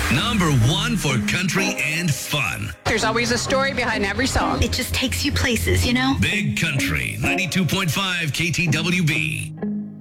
Number one for country and fun. There's always a story behind every song. It just takes you places, you know? Big Country, 92.5 KTWB.